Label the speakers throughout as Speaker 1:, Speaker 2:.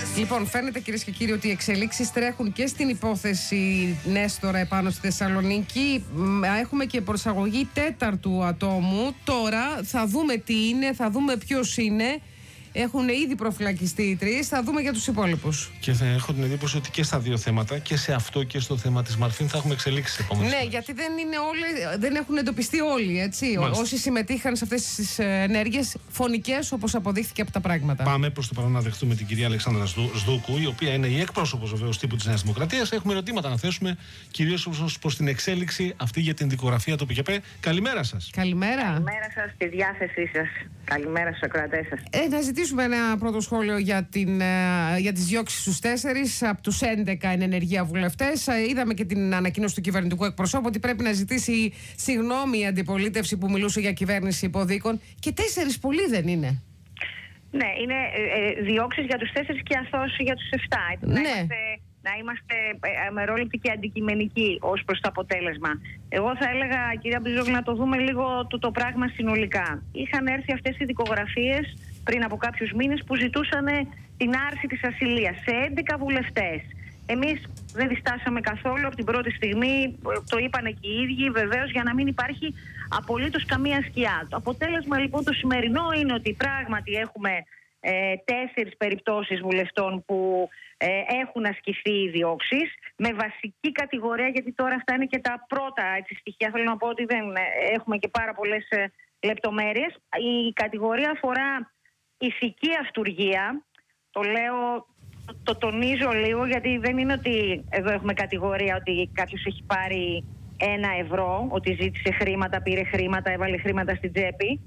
Speaker 1: Λοιπόν, φαίνεται κυρίες και κύριοι ότι οι εξελίξεις τρέχουν και στην υπόθεση Νέστορα επάνω στη Θεσσαλονίκη. Έχουμε και προσαγωγή τέταρτου ατόμου. Τώρα θα δούμε τι είναι, θα δούμε ποιος είναι. Έχουν ήδη προφυλακιστεί οι τρεις. Θα δούμε για τους υπόλοιπους. Και θα έχω την εντύπωση ότι και στα δύο θέματα, και σε αυτό και στο θέμα της Μαρφίν, θα έχουμε εξελίξεις επόμενες. Ναι, γιατί δεν έχουν εντοπιστεί όλοι. Έτσι. Όσοι συμμετείχαν σε αυτές τις ενέργειες, φωνικές όπως αποδείχθηκε από τα πράγματα. Πάμε προς το παρόν να δεχτούμε την κυρία Αλεξάνδρα Σδούκου, η οποία είναι η εκπρόσωπος βεβαίως τύπου της Νέας Δημοκρατίας. Έχουμε ερωτήματα να θέσουμε, κυρίως προς την εξέλιξη αυτή για την δικογραφία του ΠΚΠ. Καλημέρα σας. Καλημέρα.
Speaker 2: Καλημέρα σας, στη διάθεσή σας. Καλημέρα στους ακροατές σας.
Speaker 1: Να ζητήσουμε ένα πρώτο σχόλιο για τις διώξεις στους 4 από τους 11 εν ενεργεία βουλευτές. Είδαμε και την ανακοίνωση του κυβερνητικού εκπροσώπου ότι πρέπει να ζητήσει συγγνώμη η αντιπολίτευση που μιλούσε για κυβέρνηση υποδίκων. Και 4 πολλοί δεν είναι.
Speaker 2: Ναι, είναι διώξεις για τους 4 και αθώωση για τους 7.
Speaker 1: Ναι.
Speaker 2: Να είμαστε αμερόληπτοι και αντικειμενικοί ως προς το αποτέλεσμα. Εγώ θα έλεγα, κυρία Μπιζόγλου, να το δούμε λίγο το πράγμα συνολικά. Είχαν έρθει αυτές οι δικογραφίες πριν από κάποιους μήνες που ζητούσαν την άρση της ασυλίας σε 11 βουλευτές. Εμείς δεν διστάσαμε καθόλου από την πρώτη στιγμή, το είπανε και οι ίδιοι, βεβαίως, για να μην υπάρχει απολύτως καμία σκιά. Το αποτέλεσμα λοιπόν το σημερινό είναι ότι πράγματι έχουμε 4 περιπτώσεις βουλευτών που έχουν ασκηθεί οι διώξεις με βασική κατηγορία, γιατί τώρα αυτά είναι και τα πρώτα στοιχεία. Θέλω να πω ότι δεν έχουμε και πάρα πολλές λεπτομέρειες. Η κατηγορία αφορά ηθική αυτουργία. Το λέω, το τονίζω λίγο, γιατί δεν είναι ότι εδώ έχουμε κατηγορία ότι κάποιος έχει πάρει 1 ευρώ, ότι ζήτησε χρήματα, πήρε χρήματα, έβαλε χρήματα στην τσέπη.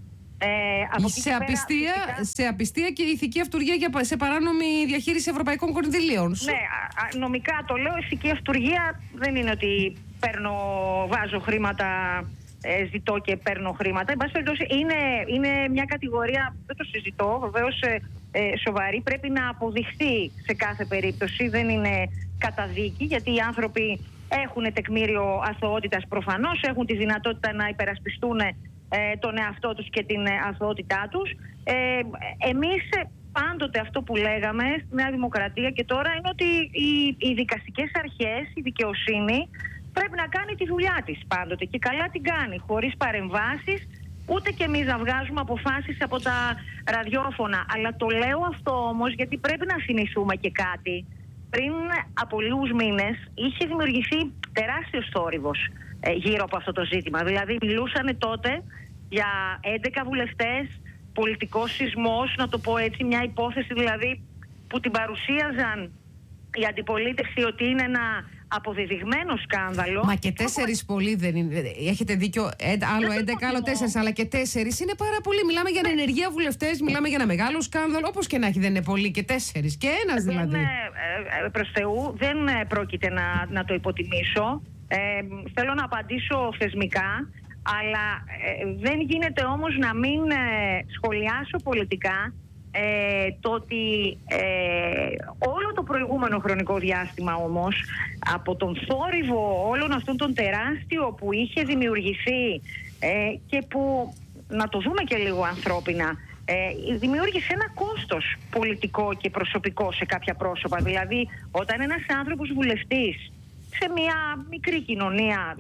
Speaker 1: Σε απιστία και ηθική αυτουργία σε παράνομη διαχείριση ευρωπαϊκών κονδυλίων.
Speaker 2: Ναι, νομικά το λέω, ηθική αυτουργία δεν είναι ότι βάζω χρήματα, ζητώ και παίρνω χρήματα. Εν πάση περιπτώσει, είναι μια κατηγορία, δεν το συζητώ, βεβαίως σοβαρή, πρέπει να αποδειχθεί σε κάθε περίπτωση, δεν είναι καταδίκη, γιατί οι άνθρωποι έχουν τεκμήριο αθωότητας προφανώς, έχουν τη δυνατότητα να υπερασπιστούν τον εαυτό τους και την αθωότητά τους. Εμείς πάντοτε αυτό που λέγαμε στη Νέα Δημοκρατία και τώρα είναι ότι οι δικαστικές αρχές, η δικαιοσύνη πρέπει να κάνει τη δουλειά της πάντοτε και καλά την κάνει, χωρίς παρεμβάσεις, ούτε και εμείς να βγάζουμε αποφάσεις από τα ραδιόφωνα. Αλλά το λέω αυτό όμως γιατί πρέπει να θυμηθούμε και κάτι. Πριν από λίγους μήνες είχε δημιουργηθεί τεράστιος θόρυβος γύρω από αυτό το ζήτημα. Δηλαδή μιλούσαν τότε για 11 βουλευτές, πολιτικός σεισμός, να το πω έτσι, μια υπόθεση δηλαδή που την παρουσίαζαν η αντιπολίτευση ότι είναι ένα αποδεδειγμένο σκάνδαλο.
Speaker 1: Μα και 4 πολλοί δεν είναι. Έχετε δίκιο. Άλλο 11, άλλο 4, αλλά και 4 είναι πάρα πολλοί. Μιλάμε για ενεργεία βουλευτές, μιλάμε για ένα μεγάλο σκάνδαλο. Όπως και να έχει, δεν είναι πολλοί και 4. Και ένας δηλαδή.
Speaker 2: Προς Θεού, δεν πρόκειται να το υποτιμήσω. Θέλω να απαντήσω θεσμικά, αλλά δεν γίνεται όμως να μην σχολιάσω πολιτικά το ότι όλο το προηγούμενο χρονικό διάστημα όμως, από τον θόρυβο όλων αυτών των τεράστιο που είχε δημιουργηθεί και που, να το δούμε και λίγο ανθρώπινα, δημιούργησε ένα κόστος πολιτικό και προσωπικό σε κάποια πρόσωπα. Δηλαδή όταν ένας άνθρωπος βουλευτής σε μια μικρή κοινωνία,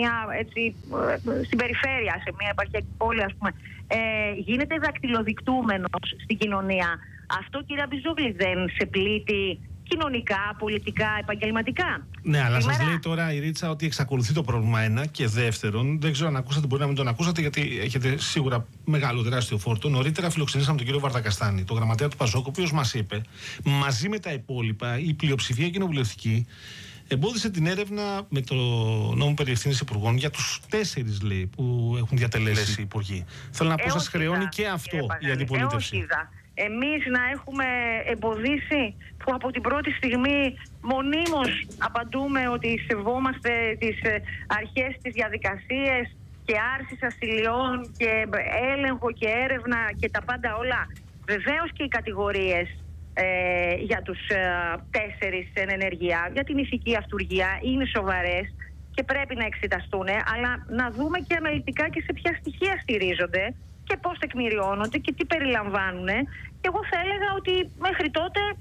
Speaker 2: στην περιφέρεια, σε μια επαρχιακή πόλη, ας πούμε, γίνεται δακτυλοδεικτούμενος στην κοινωνία. Αυτό, κυρία Μπιζόγλου, δεν σε πλήττει κοινωνικά, πολιτικά, επαγγελματικά?
Speaker 3: Ναι, αλλά σας λέει τώρα η Ρίτσα ότι εξακολουθεί το πρόβλημα, ένα. Και δεύτερον, δεν ξέρω αν ακούσατε, μπορεί να μην τον ακούσατε, γιατί έχετε σίγουρα μεγάλο τεράστιο φόρτο. Νωρίτερα φιλοξενήσαμε τον κύριο Βαρδακαστάνη, τον γραμματέα του Πασόκ, ο οποίος μας είπε, μαζί με τα υπόλοιπα, η πλειοψηφία κοινοβουλευτική εμπόδισε την έρευνα με το νόμο περί ευθύνης υπουργών για τους 4, λέει, που έχουν διατελέσει οι υπουργοί. Θέλω να πω, σας χρεώνει και αυτό η αντιπολίτευση.
Speaker 2: Εμείς να έχουμε εμποδίσει, που από την πρώτη στιγμή μονίμως απαντούμε ότι σεβόμαστε τις αρχές, τις διαδικασίες και άρσης ασυλιών και έλεγχο και έρευνα και τα πάντα όλα. Βεβαίως και οι κατηγορίες για τους 4 εν ενεργεία, για την ηθική αυτουργία, είναι σοβαρές και πρέπει να εξεταστούν, αλλά να δούμε και αναλυτικά και σε ποια στοιχεία στηρίζονται και πώς τεκμηριώνονται και τι περιλαμβάνουν. Και εγώ θα έλεγα ότι μέχρι τότε ούτε να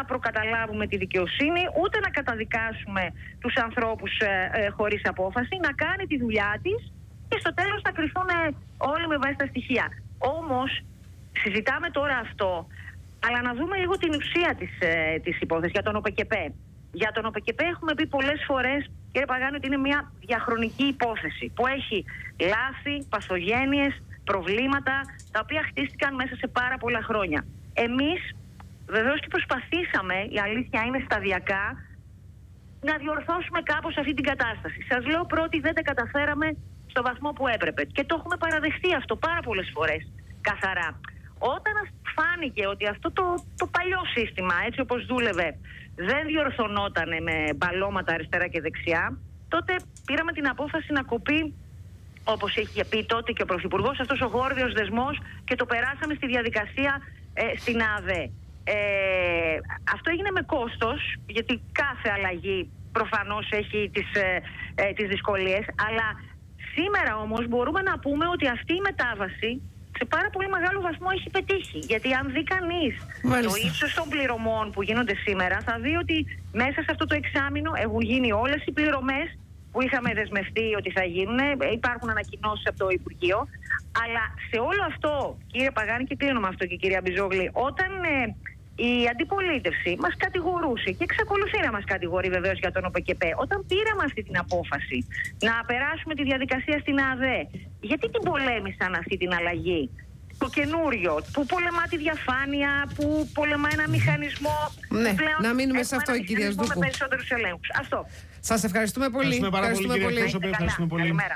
Speaker 2: να προκαταλάβουμε τη δικαιοσύνη, ούτε να καταδικάσουμε τους ανθρώπους χωρίς απόφαση, να κάνει τη δουλειά της και στο τέλος θα κρυφθούν όλοι με βάση τα στοιχεία. Όμως, συζητάμε τώρα αυτό, αλλά να δούμε λίγο την ουσία της υπόθεσης για τον ΟΠΚΠ. Για τον ΟΠΚΠ έχουμε πει πολλές φορές, κύριε Παγάνη, ότι είναι μια διαχρονική υπόθεση που έχει λάθη, παθογένειες, προβλήματα, τα οποία χτίστηκαν μέσα σε πάρα πολλά χρόνια. Εμείς βεβαίως και προσπαθήσαμε, η αλήθεια είναι σταδιακά, να διορθώσουμε κάπως αυτή την κατάσταση. Σας λέω πρώτη, δεν τα καταφέραμε στο βαθμό που έπρεπε. Και το έχουμε παραδεχτεί αυτό πάρα πολλές φορές, καθαρά. Όταν φάνηκε ότι αυτό το παλιό σύστημα, έτσι όπως δούλευε, δεν διορθωνόταν με μπαλώματα αριστερά και δεξιά, τότε πήραμε την απόφαση να κοπεί, όπως είχε πει τότε και ο Πρωθυπουργός, αυτός ο γόρδιος δεσμός, και το περάσαμε στη διαδικασία στην ΑΔΕ. Αυτό έγινε με κόστος, γιατί κάθε αλλαγή προφανώς έχει τις δυσκολίες, αλλά σήμερα όμως μπορούμε να πούμε ότι αυτή η μετάβαση σε πάρα πολύ μεγάλο βαθμό έχει πετύχει. Γιατί αν δει κανείς το ύψος των πληρωμών που γίνονται σήμερα, θα δει ότι μέσα σε αυτό το εξάμηνο έχουν γίνει όλες οι πληρωμές που είχαμε δεσμευτεί ότι θα γίνουν. Υπάρχουν ανακοινώσεις από το Υπουργείο. Αλλά σε όλο αυτό, κύριε Παγάνη, και κλείνω με αυτό και κυρία Μπιζόγλη, όταν η αντιπολίτευση μας κατηγορούσε και εξακολουθεί να μας κατηγορεί βεβαίως για τον ΟΠΚΠ, όταν πήραμε αυτή την απόφαση να περάσουμε τη διαδικασία στην ΑΔΕ, γιατί την πολέμησαν αυτή την αλλαγή? Το καινούριο, που πολεμά τη διαφάνεια, που πολεμά ένα μηχανισμό.
Speaker 1: Ναι, πλέον να μείνουμε σε αυτό, κυρία Σδούκου.
Speaker 2: Με περισσότερους ελέγχους. Αυτό.
Speaker 1: Σας ευχαριστούμε πολύ.
Speaker 3: Ευχαριστούμε πολύ.
Speaker 2: Καλημέρα.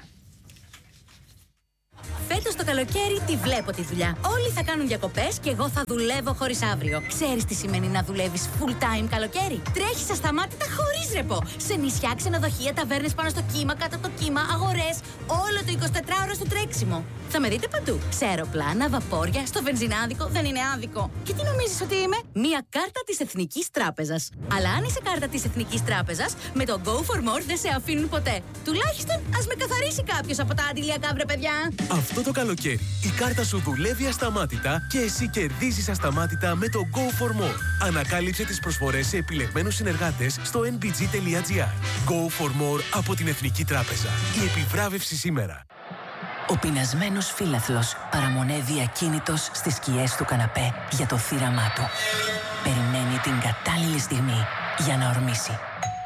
Speaker 4: Φέτος το καλοκαίρι τη βλέπω τη δουλειά. Όλοι θα κάνουν διακοπές και εγώ θα δουλεύω χωρίς αύριο. Ξέρεις τι σημαίνει να δουλεύεις full time καλοκαίρι? Τρέχεις ασταμάτητα χωρίς ρεπό. Σε νησιά, ξενοδοχεία, ταβέρνες πάνω στο κύμα, κάτω από το κύμα, αγορές. Όλο το 24ωρο στο τρέξιμο. Θα με δείτε παντού. Σε αεροπλάνα, βαπόρια, στο βενζινάδικο. Δεν είναι άδικο. Και τι νομίζεις ότι είμαι? Μία κάρτα της Εθνικής Τράπεζας. Αλλά αν είσαι κάρτα της Εθνικής Τράπεζας, με το Go for More δεν σε αφήνουν ποτέ. Τουλάχιστον ας με καθαρίσει κάποιος από τα αντιλιακά, βρε παιδιά.
Speaker 5: Αυτό το καλοκαίρι η κάρτα σου δουλεύει ασταμάτητα και εσύ κερδίζεις ασταμάτητα με το Go for More. Ανακάλυψε τις προσφορές σε επιλεγμένους συνεργάτες στο nbg.gr. Go for More από την Εθνική Τράπεζα. Η επιβράβευση σήμερα.
Speaker 6: Ο πεινασμένος φύλαθλος παραμονεύει ακίνητος στις σκιές του καναπέ για το θύραμά του. Περιμένει την κατάλληλη στιγμή για να ορμήσει.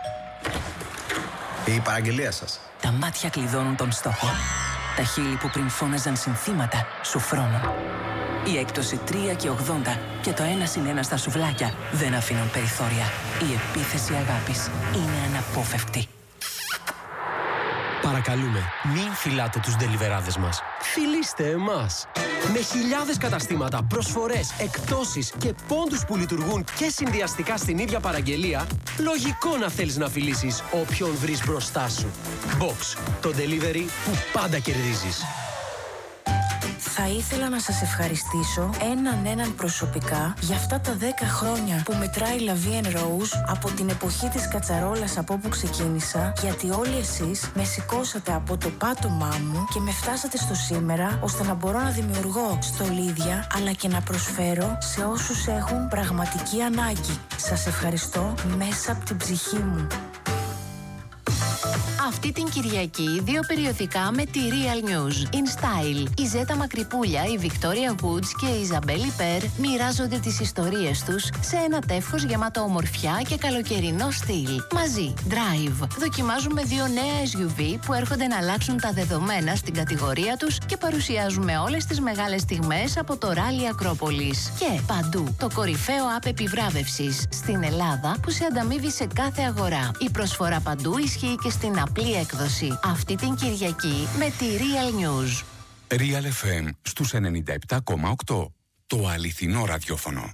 Speaker 7: Η παραγγελία σας.
Speaker 6: Τα μάτια κλειδώνουν τον στόχο. Τα χείλη που πριν φώναζαν συνθήματα σου φρώνουν. Η έκπτωση 3,80 και το 1+1 στα σουβλάκια δεν αφήνουν περιθώρια. Η επίθεση αγάπης είναι αναπόφευκτη.
Speaker 8: Παρακαλούμε, μην φυλάτε τους ντελιβεράδες μας. Φιλήστε εμάς. Με χιλιάδες καταστήματα, προσφορές, εκπτώσεις και πόντους που λειτουργούν και συνδυαστικά στην ίδια παραγγελία, λογικό να θέλεις να φιλήσεις όποιον βρεις μπροστά σου. Box, το delivery που πάντα κερδίζεις.
Speaker 9: Θα ήθελα να σας ευχαριστήσω έναν προσωπικά για αυτά τα 10 χρόνια που μετράει La Vie en Rose από την εποχή της κατσαρόλας από όπου ξεκίνησα, γιατί όλοι εσείς με σηκώσατε από το πάτωμά μου και με φτάσατε στο σήμερα, ώστε να μπορώ να δημιουργώ στολίδια αλλά και να προσφέρω σε όσους έχουν πραγματική ανάγκη. Σας ευχαριστώ μέσα από την ψυχή μου.
Speaker 10: Αυτή την Κυριακή 2 περιοδικά με τη Real News. In Style. Η Ζέτα Μακρυπούλια, η Victoria Woods και η Ιζαμπέλη Περ μοιράζονται τις ιστορίες τους σε ένα τεύχος γεμάτο ομορφιά και καλοκαιρινό στυλ. Μαζί, Drive. Δοκιμάζουμε 2 νέα SUV που έρχονται να αλλάξουν τα δεδομένα στην κατηγορία τους και παρουσιάζουμε όλες τις μεγάλες στιγμές από το Rally Ακρόπολης. Και παντού, το κορυφαίο app επιβράβευσης στην Ελλάδα που σε ανταμείβει σε κάθε αγορά. Η προσφορά παντού ισχύει και στην απλή έκδοση. Αυτή την Κυριακή με τη Real News.
Speaker 11: Real FM στους 97,8. Το αληθινό ραδιόφωνο.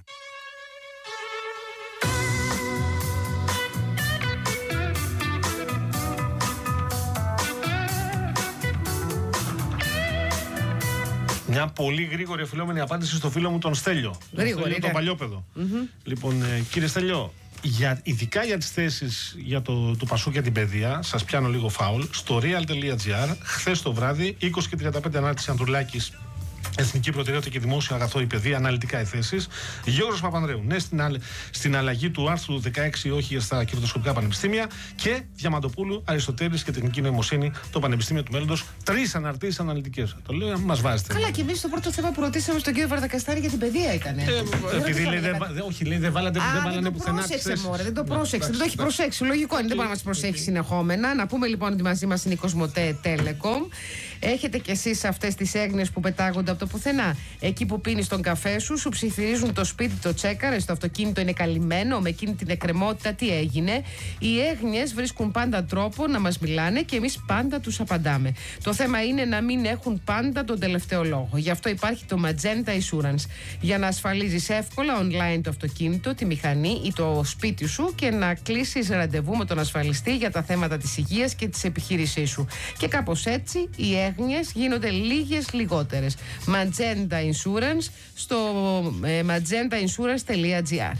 Speaker 3: Μια πολύ γρήγορη οφειλόμενη απάντηση στο φίλο μου τον Στέλιο.
Speaker 1: Γρήγορη,
Speaker 3: τον παλιόπαιδο. Λοιπόν, κύριε Στέλιο, ειδικά για τις θέσεις για του Πασού και την παιδεία, σας πιάνω λίγο φάουλ. Στο real.gr, χθες το βράδυ, 20:35 ανάρτηση Ανδρουλάκης Εθνική προτεραιότητα και δημόσιο αγαθό, η παιδεία, αναλυτικά οι θέσεις. Γιώργος Παπανδρέου, ναι στην αλλαγή του άρθρου 16, όχι στα κερδοσκοπικά πανεπιστήμια. Και Διαμαντοπούλου, Αριστοτέλης και Τεχνική Νοημοσύνη, το Πανεπιστήμιο του Μέλλοντος. 3 αναρτήσεις αναλυτικές. Το λέω, μας βάζετε.
Speaker 1: Καλά, και εμείς το πρώτο θέμα που ρωτήσαμε στον κύριο Βαρδακαστάνη για την παιδεία ήταν.
Speaker 3: Επειδή λέει, δεν βάλανε πουθενά.
Speaker 1: Δεν το πρόσεξε, δεν το έχει προσέξει. Λογικό είναι, δεν μπορεί να μας προσέξει συνεχόμενα. Να πούμε λοιπόν ότι μαζί μας είναι η Κοσμοτέ Telecom. Έχετε κι εσείς αυτές τις έγνοιες που πετάγονται από το πουθενά. Εκεί που πίνεις τον καφέ σου, σου ψιθυρίζουν το σπίτι, το τσέκαρες, το αυτοκίνητο είναι καλυμμένο, με εκείνη την εκκρεμότητα τι έγινε. Οι έγνοιες βρίσκουν πάντα τρόπο να μας μιλάνε και εμείς πάντα τους απαντάμε. Το θέμα είναι να μην έχουν πάντα τον τελευταίο λόγο. Γι' αυτό υπάρχει το Magenta Insurance. Για να ασφαλίζεις εύκολα online το αυτοκίνητο, τη μηχανή ή το σπίτι σου και να κλείσεις ραντεβού με τον ασφαλιστή για τα θέματα της υγείας και της επιχείρησής σου. Και κάπως έτσι οι έγνοιες γίνονται λίγες λιγότερες. Magenta Insurance στο magentainsurance.gr.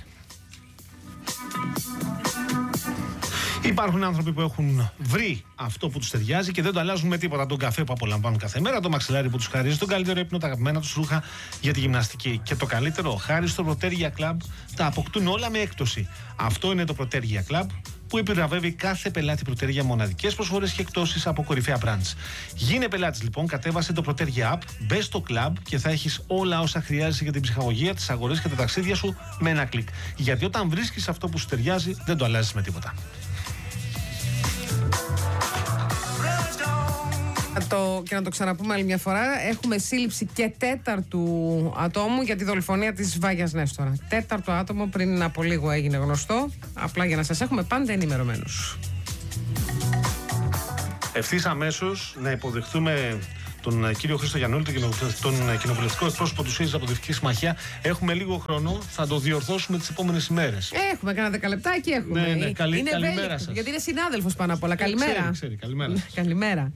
Speaker 3: Υπάρχουν άνθρωποι που έχουν βρει αυτό που τους ταιριάζει και δεν το αλλάζουν με τίποτα. Τον καφέ που απολαμβάνουν κάθε μέρα, το μαξιλάρι που τους χαρίζει, τον καλύτερο ύπνο, τα αγαπημένα τους ρούχα για τη γυμναστική. Και το καλύτερο, χάρη στο Protergia Club, τα αποκτούν όλα με έκπτωση. Αυτό είναι το Protergia Club, που επιβραβεύει κάθε πελάτη Protergia μοναδικές προσφορές και εκτόσεις από κορυφαία brands. Γίνε πελάτης λοιπόν, κατέβασε το Protergia App, μπες στο club και θα έχεις όλα όσα χρειάζεσαι για την ψυχαγωγία, τις αγορές και τα ταξίδια σου με ένα κλικ. Γιατί όταν βρίσκεις αυτό που σου ταιριάζει, δεν το αλλάζεις με τίποτα.
Speaker 1: Και να το ξαναπούμε άλλη μια φορά, έχουμε σύλληψη και 4ου ατόμου για τη δολοφονία της Βάγιας Νέστορα. 4ο άτομο, πριν από λίγο έγινε γνωστό, απλά για να σας έχουμε πάντα ενημερωμένους.
Speaker 3: Ευθύς αμέσως να υποδεχτούμε τον κύριο Χρήστο Γιαννούλη, τον κοινοβουλευτικό εκπρόσωπο του ΣΥΡΙΖΑ από τη Δυτική Συμμαχία. Έχουμε λίγο χρόνο, θα το διορθώσουμε τις επόμενες ημέρες.
Speaker 1: Έχουμε κανένα 10 λεπτάκι, έχουμε.
Speaker 3: Ναι, καλημέρα σας.
Speaker 1: Γιατί είναι συνάδελφος πάνω απ' όλα. Καλημέρα.
Speaker 3: Καλημέρα.
Speaker 1: Καλημέρα.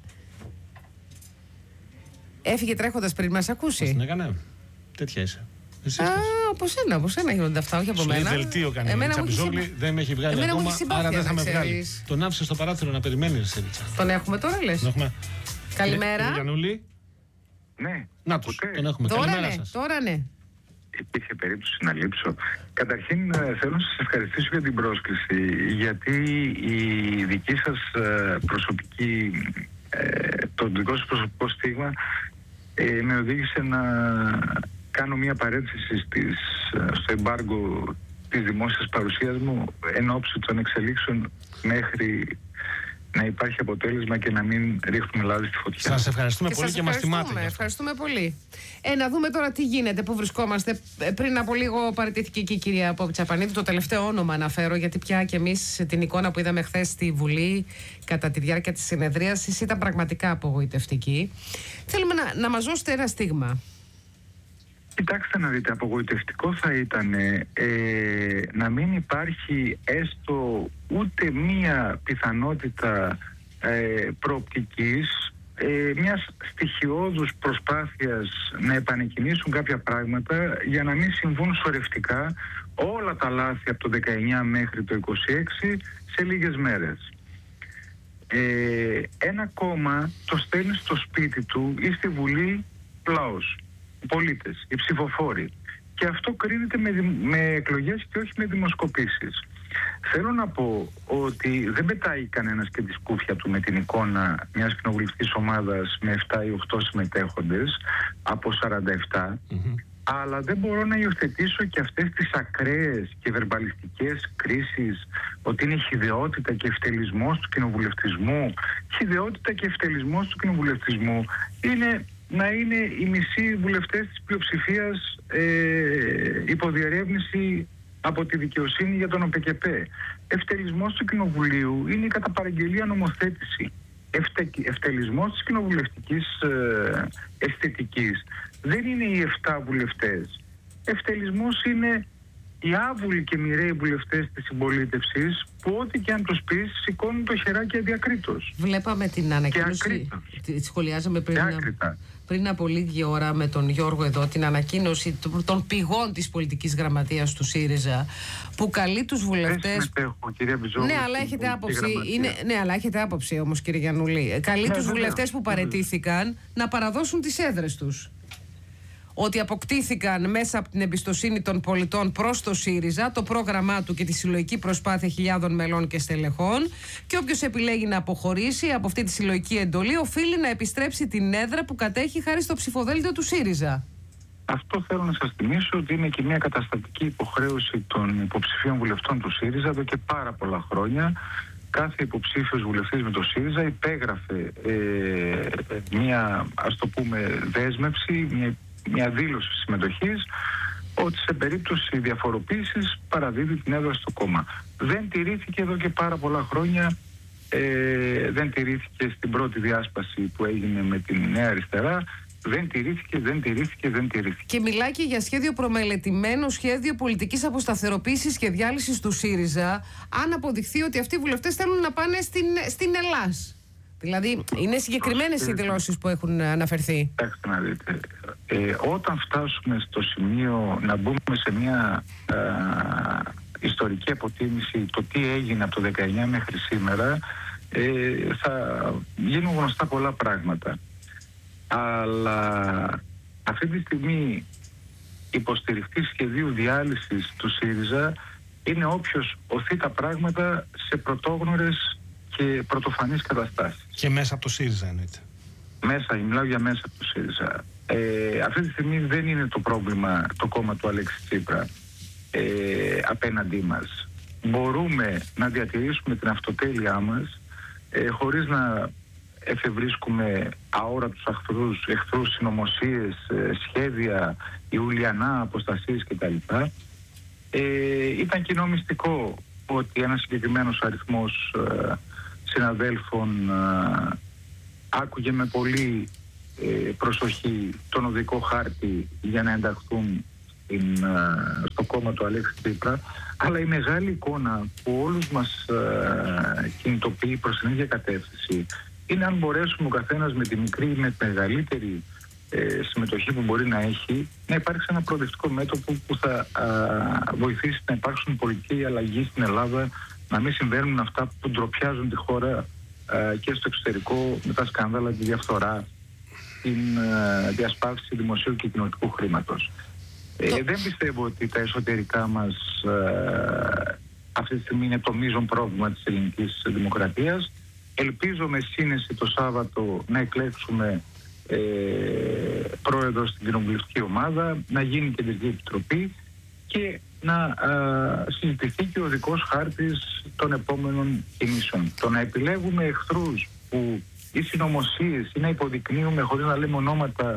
Speaker 1: Έφυγε τρέχοντας πριν μας ακούσει.
Speaker 3: Την έκανε. Τέτοια είσαι.
Speaker 1: Από σένα γίνονται αυτά, όχι από μένα.
Speaker 3: Στο δελτίο κάνει η Τσαπιζόγλη, δεν με έχει βγάλει ακόμα, άρα δεν θα με βγάλει. Τον άφησε στο παράθυρο να περιμένει, Σερίτσα.
Speaker 1: Τον έχουμε τώρα, λες? Καλημέρα.
Speaker 3: Γιαννούλη.
Speaker 7: Ναι.
Speaker 3: Να τους, τον έχουμε. Καλημέρα σας.
Speaker 1: Τώρα ναι.
Speaker 7: Υπήρχε περίπτωση να λείψω. Καταρχήν θέλω να σας ευχαριστήσω για την πρόσκληση, γιατί η δική σας προσωπική, το δικό σας προσωπικό στίγμα με οδήγησε να κάνω μια παρένθεση στο εμπάργκο της δημόσιας παρουσίας μου εν ώψη των εξελίξεων μέχρι να υπάρχει αποτέλεσμα και να μην ρίχνουμε λάδι στη φωτιά.
Speaker 3: Σας ευχαριστούμε πολύ και μας τιμάτε.
Speaker 1: Ευχαριστούμε πολύ. Να δούμε τώρα τι γίνεται, πού βρισκόμαστε. Πριν από λίγο παραιτήθηκε και η κυρία Πόπη-Τσαπανίδου. Το τελευταίο όνομα αναφέρω, γιατί πια και εμείς την εικόνα που είδαμε χθες στη Βουλή κατά τη διάρκεια της συνεδρίασης ήταν πραγματικά απογοητευτική. Θέλουμε να μας δώσετε ένα στίγμα.
Speaker 7: Κοιτάξτε να δείτε, απογοητευτικό θα ήταν να μην υπάρχει έστω ούτε μία πιθανότητα προοπτικής μιας στοιχειώδους προσπάθειας να επανεκκινήσουν κάποια πράγματα για να μην συμβούν σωρευτικά όλα τα λάθη από το 19 μέχρι το 26 σε λίγες μέρες. Ένα κόμμα το στέλνει στο σπίτι του ή στη Βουλή λαός, οι πολίτες, οι ψηφοφόροι. Και αυτό κρίνεται με εκλογές και όχι με δημοσκοπήσεις. Θέλω να πω ότι δεν πετάει κανένας και τη σκούφια του με την εικόνα μιας κοινοβουλευτικής ομάδας με 7 ή 8 συμμετέχοντες από 47, αλλά δεν μπορώ να υιοθετήσω και αυτές τις ακραίες και βερμπαλιστικές κρίσεις ότι είναι χυδαιότητα και ευτελισμός του κοινοβουλευτισμού. Χυδαιότητα και ευτελισμός του κοινοβουλευτισμού είναι να είναι οι μισοί βουλευτές της πλειοψηφίας υποδιερεύνηση από τη δικαιοσύνη για τον ΟΠΚΠ. Ευτελισμός του Κοινοβουλίου είναι η κατά παραγγελία νομοθέτηση. Ευτελισμός της κοινοβουλευτικής αισθητικής δεν είναι οι 7 βουλευτές. Ευτελισμός είναι οι άβουλοι και μοιραίοι βουλευτές της συμπολίτευσης που ό,τι και αν τους πεις σηκώνουν το χεράκι αδιακρίτως.
Speaker 1: Βλέπαμε την ανακοίνωση, σχολιάζαμε πριν από λίγη ώρα με τον Γιώργο εδώ, την ανακοίνωση των πηγών της πολιτικής γραμματείας του ΣΥΡΙΖΑ που καλεί τους βουλευτές... Ναι, αλλά έχετε άποψη, ναι, αλλά έχετε άποψη όμως, κύριε Γιαννούλη. Καλεί τους βουλευτές που παραιτήθηκαν να παραδώσουν τις έδρες τους. ότι αποκτήθηκαν μέσα από την εμπιστοσύνη των πολιτών προς το ΣΥΡΙΖΑ, το πρόγραμμά του και τη συλλογική προσπάθεια χιλιάδων μελών και στελεχών, και όποιος επιλέγει να αποχωρήσει από αυτή τη συλλογική εντολή οφείλει να επιστρέψει την έδρα που κατέχει χάρη στο ψηφοδέλτιο του ΣΥΡΙΖΑ.
Speaker 7: Αυτό θέλω να σας θυμίσω ότι είναι και μια καταστατική υποχρέωση των υποψηφίων βουλευτών του ΣΥΡΙΖΑ εδώ και πάρα πολλά χρόνια. Κάθε υποψήφιος βουλευτής με το ΣΥΡΙΖΑ υπέγραφε μια, ας το πούμε, δέσμευση, μια δήλωση συμμετοχής, ότι σε περίπτωση διαφοροποίησης παραδίδει την έδρα στο κόμμα. Δεν τηρήθηκε εδώ και πάρα πολλά χρόνια, δεν τηρήθηκε στην πρώτη διάσπαση που έγινε με την Νέα Αριστερά, δεν τηρήθηκε.
Speaker 1: Και μιλάει και για σχέδιο προμελετημένο, σχέδιο πολιτικής αποσταθεροποίησης και διάλυσης του ΣΥΡΙΖΑ, αν αποδειχθεί ότι αυτοί οι βουλευτές θέλουν να πάνε στην Ελλάς. Δηλαδή, είναι συγκεκριμένες οι δηλώσεις που έχουν αναφερθεί.
Speaker 7: Κοιτάξτε να δείτε. Όταν φτάσουμε στο σημείο να μπούμε σε μια ιστορική αποτίμηση το τι έγινε από το 19 μέχρι σήμερα, θα γίνουν γνωστά πολλά πράγματα. Αλλά αυτή τη στιγμή υποστηριχτής σχεδίου διάλυσης του ΣΥΡΙΖΑ είναι όποιος οθεί τα πράγματα σε πρωτόγνωρες και πρωτοφανείς καταστάσεις.
Speaker 3: Και μέσα από το ΣΥΡΙΖΑ εννοείται.
Speaker 7: Μιλάω για μέσα από το ΣΥΡΙΖΑ. Αυτή τη στιγμή δεν είναι το πρόβλημα το κόμμα του Αλέξη Τσίπρα απέναντί μας. Μπορούμε να διατηρήσουμε την αυτοτέλειά μας χωρίς να εφευρίσκουμε αόρατους εχθρούς, συνωμοσίες, σχέδια, ιουλιανά, αποστασίες κτλ. Ήταν κοινό μυστικό ότι ένας συγκεκριμένος αριθμός συναδέλφων άκουγε με πολύ προσοχή τον οδικό χάρτη για να ενταχθούν στο κόμμα του Αλέξη Τσίπρα, αλλά η μεγάλη εικόνα που όλους μας κινητοποιεί προς την ίδια κατεύθυνση είναι αν μπορέσουμε ο καθένας με τη μικρή ή με τη μεγαλύτερη συμμετοχή που μπορεί να έχει, να υπάρξει ένα προοδευτικό μέτωπο που θα βοηθήσει να υπάρξουν πολιτική αλλαγή στην Ελλάδα, να μην συμβαίνουν αυτά που ντροπιάζουν τη χώρα και στο εξωτερικό με τα σκάνδαλα, τη διαφθορά, την διασπάθηση δημοσίου και κοινοτικού χρήματος. Δεν πιστεύω ότι τα εσωτερικά μας αυτή τη στιγμή είναι το μείζον πρόβλημα της ελληνικής δημοκρατίας. Ελπίζω με σύνεση το Σάββατο να εκλέξουμε πρόεδρο στην κοινοβουλευτική ομάδα, να γίνει κεντρική επιτροπή και να συζητηθεί και ο δικός χάρτης των επόμενων κινήσεων. Το να επιλέγουμε εχθρούς που ή συνωμοσίες ή να υποδεικνύουμε χωρίς να λέμε ονόματα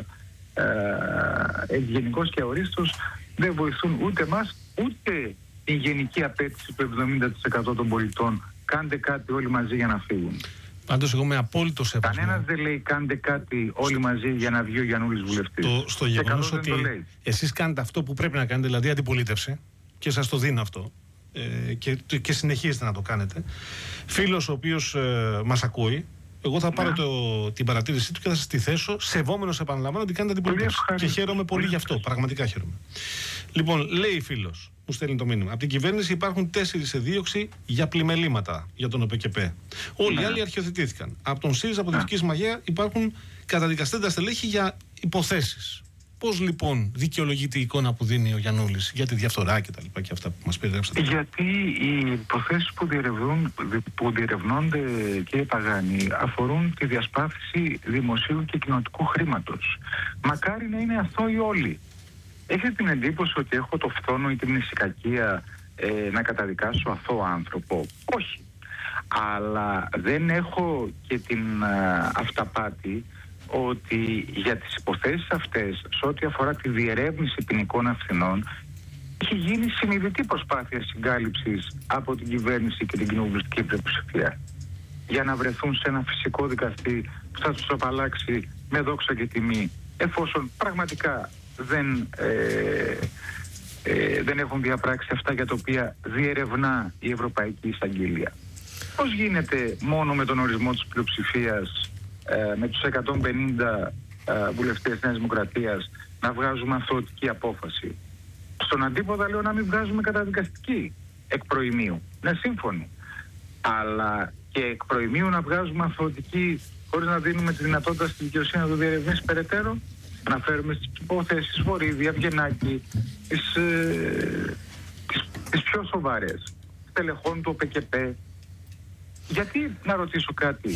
Speaker 7: ευγενικώς και αορίστως δεν βοηθούν ούτε εμάς ούτε την γενική απέτηση του 70% των πολιτών. Κάντε κάτι όλοι μαζί για να φύγουν.
Speaker 3: Πάντως εγώ με απόλυτο σεβασμό.
Speaker 7: Κανένας δεν λέει κάντε κάτι όλοι μαζί για να βγει ο Γιαννούλης βουλευτής.
Speaker 3: Στο γεγονός ότι εσείς κάνετε αυτό που πρέπει να κάνετε, δηλαδή αντιπολίτευση, και σας το δίνω αυτό, και συνεχίζετε να το κάνετε. Φίλος ο οποίος μας ακούει, εγώ θα πάρω την παρατήρησή του και θα σας τη θέσω, σεβόμενος, επαναλαμβάνω, ότι κάνετε αντιπολίτευση. Και χαίρομαι πολύ γι' αυτό. Πραγματικά χαίρομαι. Λοιπόν, λέει φίλος, μου στέλνει το μήνυμα. Από την κυβέρνηση υπάρχουν 4 σε δίωξη για πλημελήματα για τον ΟΠΕΚΕΠΕ. Όλοι οι άλλοι αρχιοθετήθηκαν. Από τον ΣΥΡΙΖΑ από Δυτικής Μαγεία υπάρχουν καταδικαστέντα στελέχη για υποθέσεις. Πώς λοιπόν δικαιολογείται η εικόνα που δίνει ο Γιαννούλης για τη διαφθορά και τα λοιπά και αυτά που μας περιγράψατε?
Speaker 7: Γιατί οι υποθέσεις που διερευνώνται, κύριε Παγάνη, αφορούν τη διασπάθηση δημοσίου και κοινοτικού χρήματος. Μακάρι να είναι αθώοι όλοι. Έχετε την εντύπωση ότι έχω το φθόνο ή την ησυχακία να καταδικάσω αθώο άνθρωπο? Όχι. Αλλά δεν έχω και την αυταπάτη ότι για τις υποθέσεις αυτές, σε ό,τι αφορά τη διερεύνηση ποινικών ευθυνών, έχει γίνει συνειδητή προσπάθεια συγκάλυψης από την κυβέρνηση και την κοινοβουλευτική πλειοψηφία για να βρεθούν σε ένα φυσικό δικαστή που θα τους απαλλάξει με δόξα και τιμή, εφόσον πραγματικά δεν έχουν διαπράξει αυτά για τα οποία διερευνά η Ευρωπαϊκή Εισαγγελία. Πώς γίνεται μόνο με τον ορισμό της πλειοψηφίας, με τους 150 βουλευτές Νέας Δημοκρατίας, να βγάζουμε αθωωτική απόφαση? Στον αντίποδα λέω να μην βγάζουμε καταδικαστική εκ προημίου. Ναι, σύμφωνοι. Αλλά και εκ προημίου να βγάζουμε αθωωτική χωρίς να δίνουμε τη δυνατότητα στη δικαιοσύνη να το διερευνήσει περαιτέρω. Αναφέρομαι στις υποθέσεις Βορύδη, Αυγενάκη, τις πιο σοβαρές, στελεχών του ΟΠΕΚΕΠΕ. Γιατί, να ρωτήσω κάτι,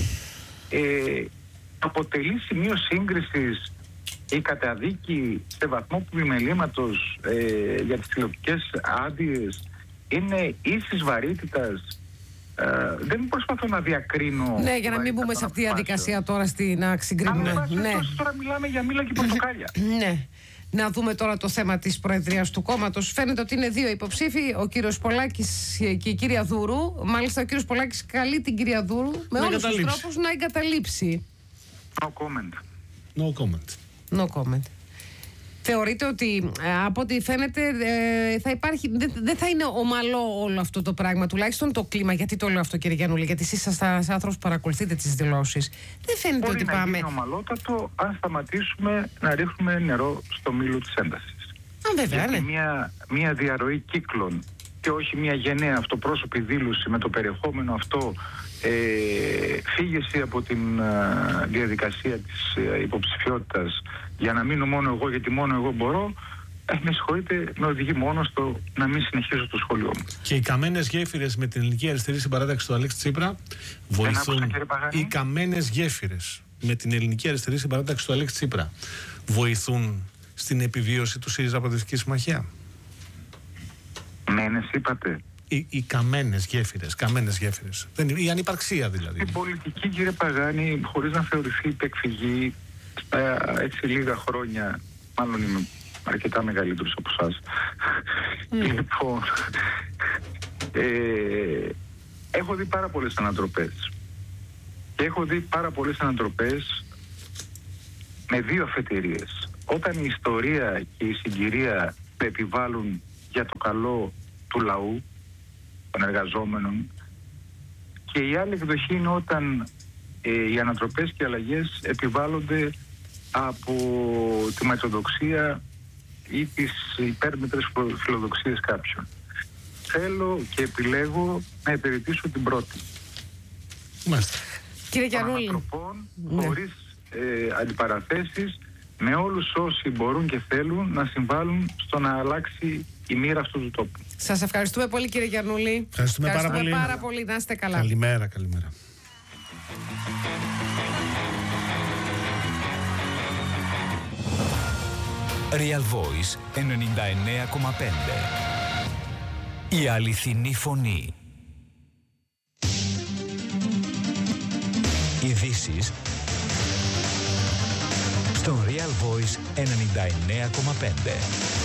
Speaker 7: αποτελεί σημείο σύγκρισης η καταδίκη σε βαθμό πλημελήματος για τις τηλεοπτικές άδειες είναι ίσης βαρύτητας? Δεν προσπαθώ να διακρίνω.
Speaker 1: Ναι, για να μην μπούμε σε αυτή τη διαδικασία τώρα να συγκρίνουμε.
Speaker 7: Αλλά τώρα μιλάμε για μήλα και πορτοκάλια.
Speaker 1: Ναι. Να δούμε τώρα το θέμα της Προεδρίας του κόμματος. Φαίνεται ότι είναι δύο υποψήφοι, ο κύριος Πολάκης και η κυρία Δούρου. Μάλιστα ο κύριος Πολάκης καλεί την κυρία Δούρου με όλους τους τρόπους να εγκαταλείψει.
Speaker 7: No comment.
Speaker 3: No comment.
Speaker 1: No comment. Θεωρείτε ότι από ό,τι φαίνεται δεν θα είναι ομαλό όλο αυτό το πράγμα, τουλάχιστον το κλίμα? Γιατί το λέω αυτό, κύριε Γιαννούλη? Γιατί εσείς είσαστε ένας άνθρωπος που παρακολουθείτε τις δηλώσεις. Δεν φαίνεται
Speaker 7: μπορεί
Speaker 1: ότι
Speaker 7: να
Speaker 1: πάμε.
Speaker 7: Είναι ομαλότατο αν σταματήσουμε να ρίχνουμε νερό στο μήλο της έντασης.
Speaker 1: Βέβαια,
Speaker 7: γιατί
Speaker 1: ναι.
Speaker 7: μια διαρροή κύκλων και όχι μια γενναία αυτοπρόσωπη δήλωση με το περιεχόμενο αυτό, φύγεση από την διαδικασία της υποψηφιότητας για να μείνω μόνο εγώ γιατί μόνο εγώ μπορώ, με συγχωρείτε, με οδηγεί μόνο στο να μην συνεχίσω το σχολείο μου.
Speaker 3: Και οι καμένες γέφυρες με την Ελληνική Αριστερή Συμπαράταξη του Αλέξη Τσίπρα βοηθούν. Οι καμένες γέφυρες με την Ελληνική Αριστερή Συμπαράταξη του Αλέξη Τσίπρα βοηθούν στην επιβίωση του ΣΥΡΙΖΑ Προοδευτική Συμμαχία.
Speaker 7: Μένες είπατε.
Speaker 3: Οι καμένες γέφυρες. Η ανυπαρξία δηλαδή.
Speaker 7: Η πολιτική, κύριε Παγάνη, χωρίς να θεωρηθεί υπεκφυγή, έτσι λίγα χρόνια, μάλλον είμαι αρκετά μεγαλύτερος από εσάς. Λοιπόν, έχω δει πάρα πολλές ανατροπές. Και έχω δει πάρα πολλές ανατροπές με δύο αφετηρίες. Όταν η ιστορία και η συγκυρία επιβάλλουν για το καλό του λαού, των εργαζόμενων, και η άλλη εκδοχή είναι όταν οι ανατροπές και οι αλλαγές επιβάλλονται από τη ματιοδοξία ή τις υπέρμετρες φιλοδοξίες κάποιων. Θέλω και επιλέγω να υπηρετήσω την πρώτη.
Speaker 3: Μάλιστα.
Speaker 1: Κύριε Γιαννούλη.
Speaker 7: Ανθρωπών, χωρίς αντιπαραθέσεις, με όλους όσοι μπορούν και θέλουν να συμβάλλουν στο να αλλάξει η μοίρα αυτού του τόπου.
Speaker 1: Σας ευχαριστούμε πολύ, κύριε Γιαννούλη.
Speaker 3: Ευχαριστούμε πάρα
Speaker 1: πολύ. Να είστε καλά.
Speaker 3: Καλημέρα.
Speaker 11: Real Voice 99,5. Η αληθινή φωνή. Ειδήσεις στο Real Voice 99,5.